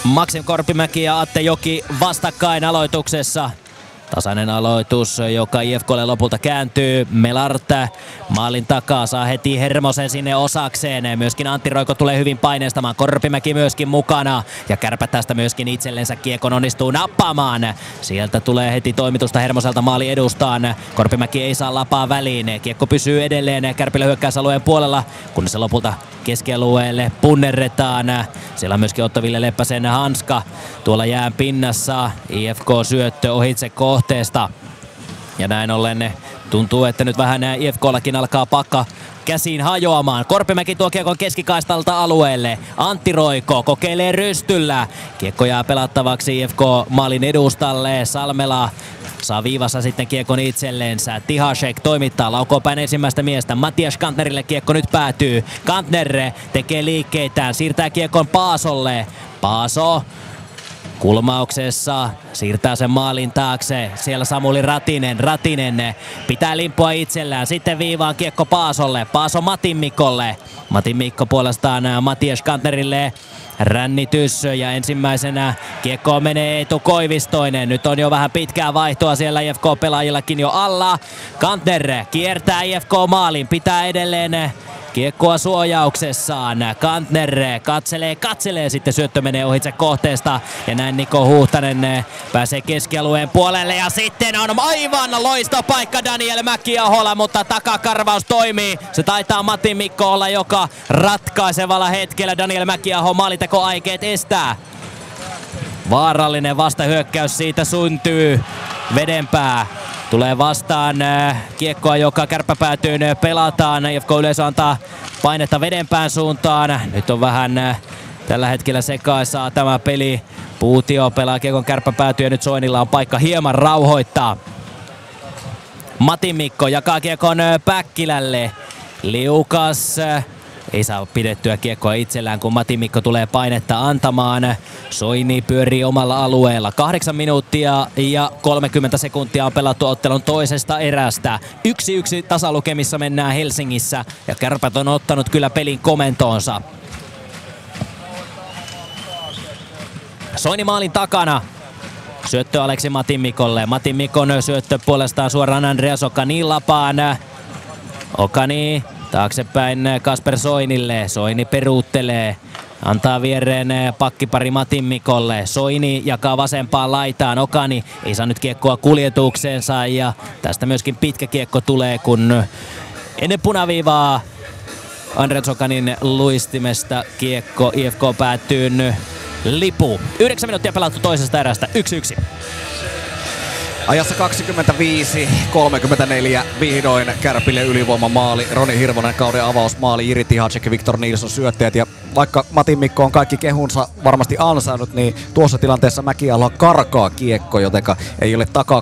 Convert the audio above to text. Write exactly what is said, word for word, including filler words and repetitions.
Maksim Korpimäki ja Atte Joki vastakkain aloituksessa. Tasainen aloitus, joka I F K:lle lopulta kääntyy. Melart maalin takaa saa heti Hermosen sinne osakseen. Myöskin Antti Roiko tulee hyvin paineistamaan. Korpimäki myöskin mukana. Ja Kärpät tästä myöskin itsellensä kiekon onnistuu nappaamaan. Sieltä tulee heti toimitusta Hermoselta maali edustaan. Korpimäki ei saa lapaa väliin. Kiekko pysyy edelleen Kärpillä hyökkäysalueen puolella, kun se lopulta keskialueelle punnerretaan. Siellä on myöskin Otto-Ville Leppäsen hanska tuolla jään pinnassa. I F K-syöttö ohitse kohteesta. Ja näin ollen tuntuu, että nyt vähän I F K:llakin alkaa pakka käsiin hajoamaan. Korpimäki tuo kiekon keskikaistalta alueelle. Antti Roiko kokeilee rystyllä. Kiekko jää pelattavaksi I F K-maalin edustalle. Salmela saa viivassa sitten kiekon itselleensä. Tihasek toimittaa laukopäin ensimmäistä miestä. Matias Kantnerille kiekko nyt päätyy. Kantner tekee liikkeitään. Siirtää kiekon Paasolle. Paaso kulmauksessa siirtää sen maalin taakse. Siellä Samuli Ratinen. Ratinen pitää limpua itsellään. Sitten viivaan kiekko Paasolle. Paaso Matin Mikkolle. Matin Mikko puolestaan Matias Kantnerille. Rännitys ja ensimmäisenä kiekko menee Eetu Koivistoinen. Nyt on jo vähän pitkää vaihtoa siellä I F K-pelaajillakin jo alla. Kantner kiertää I F K-maalin. Pitää edelleen kiekkoa suojauksessaan. Kantner katselee, katselee, sitten syöttö menee ohitse kohteesta. Ja näin Niko Huhtanen pääsee keskialueen puolelle. Ja sitten on aivan loistopaikka Daniel Mäkiaholla, mutta takakarvaus toimii. Se taitaa Matti Mikko olla, joka ratkaisevalla hetkellä Daniel Mäkiaho maalitekoaikeet estää. Vaarallinen vastahyökkäys siitä syntyy. Vedenpää tulee vastaan kiekkoa, joka kärppäpäätyyn pelataan. I F K yleisö antaa painetta Vedenpään suuntaan. Nyt on vähän tällä hetkellä sekaisaa tämä peli. Puutio pelaa kiekon kärppäpäätyyn ja nyt Soinilla on paikka hieman rauhoittaa. Matti Mikko jakaa kiekon Päkkilälle. Liukas ei saa pidettyä kiekkoa itsellään, kun Matti Mikko tulee painetta antamaan. Soini pyörii omalla alueella. Kahdeksan minuuttia ja kolmekymmentä sekuntia on pelattu ottelun toisesta erästä. Yksi yksi tasalukemissa mennään Helsingissä ja Kärpät on ottanut kyllä pelin komentoonsa. Soini maalin takana. Syöttö Aleksi Matin Mikolle. Matin Mikon syöttö puolestaan suoraan Andreas Okanin lapaan. Okani taaksepäin Kasper Soinille. Soini peruuttelee. Antaa viereen pakkipari Matin Mikolle. Soini jakaa vasempaan laitaan. Okani ei saa nyt kiekkoa kuljetukseensa ja tästä myöskin pitkä kiekko tulee, kun ennen punaviivaa Andreas Okanin luistimesta kiekko I F K päätyyn lipu. Yhdeksän minuuttia pelattu toisesta erästä. Yksi yksi. Ajassa kaksikymmentäviisi kolmekymmentäneljä vihdoin Kärpille ylivoimamaali. Roni Hirvonen kauden avausmaali, Jiri Tihacek ja Viktor Nilsson syöttäjät. Ja vaikka Matin Mikko on kaikki kehunsa varmasti ansainnut, niin tuossa tilanteessa Mäkialo karkaa kiekko, jotenka ei ole